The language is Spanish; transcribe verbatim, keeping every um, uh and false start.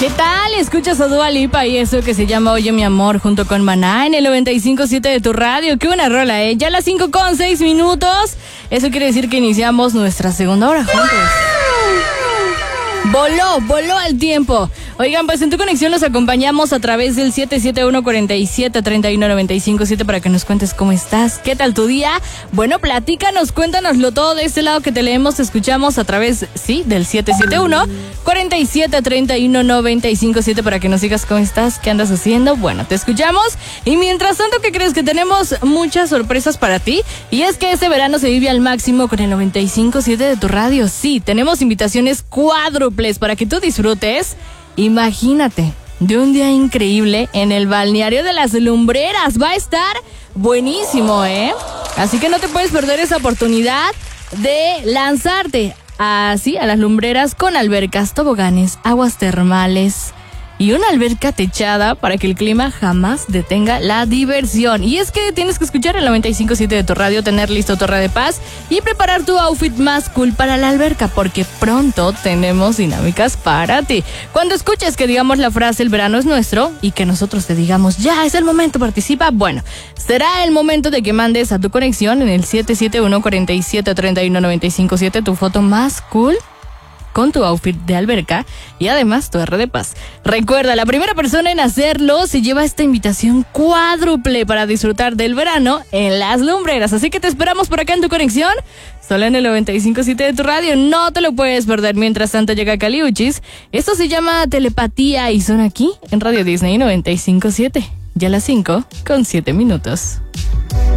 ¿Qué tal? Escuchas a Dua Lipa y eso que se llama Oye Mi Amor junto con Maná en el noventa y cinco punto siete de tu radio. Qué buena rola, ¿eh? Ya a las cinco con seis minutos. Eso quiere decir que iniciamos nuestra segunda hora juntos. Voló, voló al tiempo. Oigan, pues en Tu Conexión los acompañamos a través del siete siete uno, cuatro siete, tres uno nueve cinco siete para que nos cuentes cómo estás, qué tal tu día. Bueno, platícanos, cuéntanoslo todo de este lado que te leemos, te escuchamos a través, sí, del siete siete uno, cuatro siete, tres uno nueve cinco siete para que nos digas cómo estás, qué andas haciendo. Bueno, te escuchamos y mientras tanto, ¿qué crees? Que tenemos muchas sorpresas para ti y es que este verano se vive al máximo con el noventa y cinco punto siete de tu radio. Sí, tenemos invitaciones cuádruples para que tú disfrutes. Imagínate, de un día increíble en el balneario de las Lumbreras. Va a estar buenísimo, ¿eh? Así que no te puedes perder esa oportunidad de lanzarte así a las Lumbreras con albercas, toboganes, aguas termales y una alberca techada para que el clima jamás detenga la diversión. Y es que tienes que escuchar el noventa y cinco punto siete de tu radio, tener listo Torre de Paz y preparar tu outfit más cool para la alberca, porque pronto tenemos dinámicas para ti. Cuando escuches que digamos la frase "el verano es nuestro" y que nosotros te digamos "ya es el momento, participa", bueno, será el momento de que mandes a Tu Conexión en el siete siete uno, cuatro siete, tres uno nueve cinco siete tu foto más cool con tu outfit de alberca y además tu R de Paz. Recuerda, la primera persona en hacerlo se lleva esta invitación cuádruple para disfrutar del verano en las Lumbreras. Así que te esperamos por acá en Tu Conexión, solo en el noventa y cinco punto siete de tu radio. No te lo puedes perder. Mientras tanto llega Caliuchis. Esto se llama Telepatía y son aquí en Radio Disney noventa y cinco punto siete. Ya a las cinco con siete minutos.